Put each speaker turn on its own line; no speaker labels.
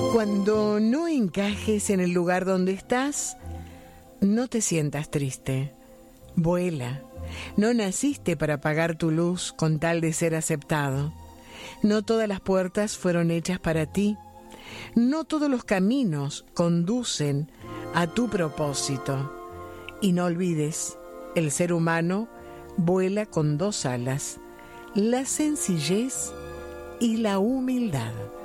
Cuando no encajes en el lugar donde estás, no te sientas triste. Vuela. No naciste para apagar tu luz con tal de ser aceptado. No todas las puertas fueron hechas para ti. No todos los caminos conducen a tu propósito. Y no olvides, el ser humano vuela con dos alas: la sencillez y la humildad.